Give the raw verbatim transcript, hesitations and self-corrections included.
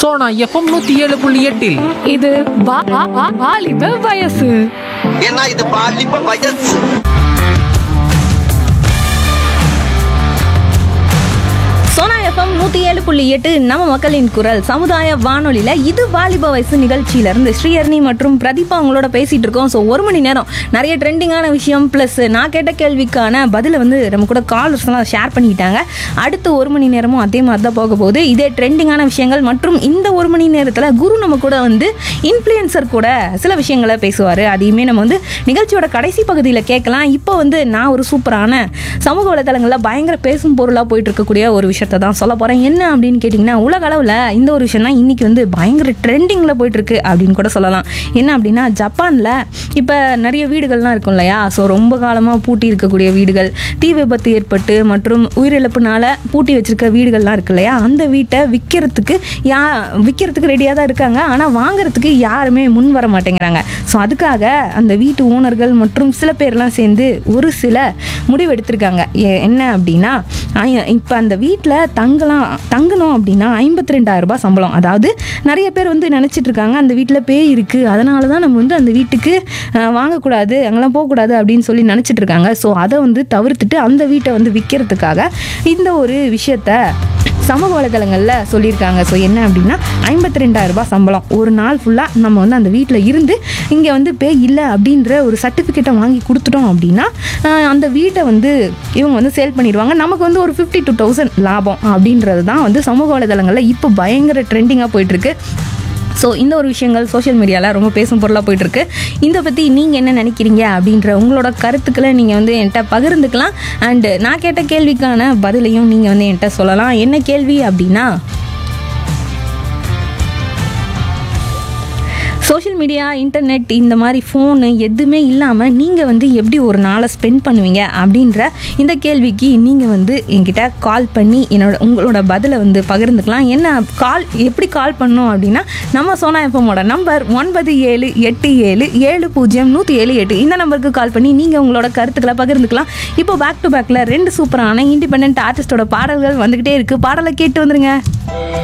Sona FM நூத்தி ஏழு புள்ளி எட்டில் இது வா- வா- வா- வாலிப வயசு. ஏன்னா இது பாலிப்ப வயசு. சோனா எஃப்எம் நூற்றி ஏழு புள்ளி எட்டு நம்ம மக்களின் குரல் சமுதாய வானொலியில் இது வாலிப வயசு நிகழ்ச்சியிலேருந்து ஸ்ரீஹர்னி மற்றும் பிரதீபா அவங்களோட பேசிகிட்டு இருக்கோம். ஸோ ஒரு மணி நேரம் நிறைய ட்ரெண்டிங்கான விஷயம் ப்ளஸ் நான் கேட்ட கேள்விக்கான பதிலை வந்து நம்ம கூட காலர்ஸ்லாம் ஷேர் பண்ணிக்கிட்டாங்க. அடுத்து ஒரு மணி நேரமும் அதே மாதிரி தான் போக போகுது. இதே ட்ரெண்டிங்கான விஷயங்கள் மற்றும் இந்த ஒரு மணி நேரத்தில் குரு நம்ம கூட வந்து இன்ஃப்ளூயன்சர் கூட சில விஷயங்களை பேசுவார். அதையுமே நம்ம வந்து நிகழ்ச்சியோட கடைசி பகுதியில் கேட்கலாம். இப்போ வந்து நான் ஒரு சூப்பரான சமூக வலைதளங்களில் பயங்கர பேசும் பொருளாக போயிட்டு இருக்கக்கூடிய ஒரு விஷயத்தை தான் சொல்ல போகிறேன். என்ன அப்படின்னு கேட்டிங்கன்னா, உலக அளவில் இந்த ஒரு விஷயம் தான் இன்றைக்கி வந்து பயங்கர ட்ரெண்டிங்கில் போயிட்டுருக்கு அப்படின்னு கூட சொல்லலாம். என்ன அப்படின்னா, ஜப்பானில் இப்போ நிறைய வீடுகள்லாம் இருக்கும் இல்லையா? ஸோ ரொம்ப காலமாக பூட்டி இருக்கக்கூடிய வீடுகள், தீ விபத்து ஏற்பட்டு மற்றும் உயிரிழப்புனால பூட்டி வச்சிருக்க வீடுகள்லாம் இருக்கு இல்லையா? அந்த வீட்டை விற்கிறதுக்கு யா விற்கிறதுக்கு ரெடியாக தான் இருக்காங்க. ஆனால் வாங்குறதுக்கு யாருமே முன் வர மாட்டேங்கிறாங்க. ஸோ அதுக்காக அந்த வீட்டு ஓனர்கள் மற்றும் சில பேர்லாம் சேர்ந்து ஒரு சில முடிவு எடுத்திருக்காங்க. எ- என்ன அப்படின்னா, இப்போ அந்த வீட்டில் தங்கலாம் தங்கணும் அப்படின்னா ஐம்பத்தி ரெண்டாயிரம் ரூபாய் சம்பளம். அதாவது நிறைய பேர் வந்து நினச்சிட்டு இருக்காங்க அந்த வீட்டில் பேய் இருக்குது, அதனால தான் நம்ம வந்து அந்த வீட்டுக்கு அஹ், வாங்கக்கூடாது, அங்கெல்லாம் போகக்கூடாது அப்படின்னு சொல்லி நினச்சிட்டு இருக்காங்க. ஸோ அதை வந்து தவிர்த்துட்டு அந்த வீட்டை வந்து விற்கிறதுக்காக இந்த ஒரு விஷயத்த சமூக வலைதளங்களில் சொல்லியிருக்காங்க. ஸோ என்ன அப்படின்னா, ஐம்பத்தி ரெண்டாயிரம் ரூபாய் சம்பளம், ஒரு நாள் ஃபுல்லாக நம்ம வந்து அந்த வீட்டில் இருந்து இங்கே வந்து பேய் இல்லை அப்படின்ற ஒரு சர்டிஃபிகேட்டை வாங்கி கொடுத்துட்டோம் அப்படின்னா ஆஹ், அந்த வீட்டை வந்து இவங்க வந்து சேல் பண்ணிடுவாங்க. நமக்கு வந்து ஒரு ஃபிஃப்டி டூ தௌசண்ட் லாபம் அப்படின்றது தான் வந்து சமூக வலைதளங்களில் இப்போ பயங்கர ட்ரெண்டிங்காக போயிட்டுருக்கு. ஸோ இந்த ஒரு விஷயங்கள் சோஷியல் மீடியாவில் ரொம்ப பேசும் பொருளாக போயிட்டுருக்கு. இதை பற்றி நீங்கள் என்ன நினைக்கிறீங்க அப்படின்ற உங்களோட கருத்துக்களை நீங்கள் வந்து என்கிட்ட பகிர்ந்துக்கலாம். அண்டு நான் கேட்ட கேள்விக்கான பதிலையும் நீங்கள் வந்து என்கிட்ட சொல்லலாம். என்ன கேள்வி அப்படின்னா, சோஷியல் மீடியா, இன்டர்நெட், இந்த மாதிரி ஃபோனு எதுவுமே இல்லாமல் நீங்கள் வந்து எப்படி ஒரு நாளை ஸ்பெண்ட் பண்ணுவீங்க அப்படின்ற இந்த கேள்விக்கு நீங்கள் வந்து என்கிட்ட கால் பண்ணி என்னோட உங்களோட பதிலை வந்து பகிர்ந்துக்கலாம். என்ன கால் எப்படி கால் பண்ணணும் அப்படின்னா, நம்ம சோனா எஃப்எம்மோட நம்பர் ஒன்பது ஏழு எட்டு ஏழு ஏழு பூஜ்ஜியம் நூற்றி ஏழு எட்டு இந்த நம்பருக்கு கால் பண்ணி நீங்கள் உங்களோட கருத்துக்களை பகிர்ந்துக்கலாம். இப்போ பேக் டு பேக்கில் ரெண்டு சூப்பரான இண்டிபெண்ட் ஆர்டிஸ்டோட பாடல்கள் வந்துக்கிட்டே இருக்குது. பாடலை கேட்டு வந்துருங்க.